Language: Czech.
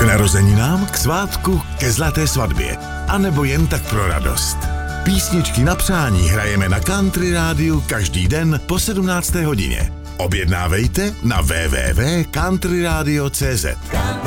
K narozeninám, k svátku, ke zlaté svatbě. A nebo jen tak pro radost. Písničky na přání hrajeme na Country Rádiu každý den po 17. hodině. Objednávejte na www.countryradio.cz.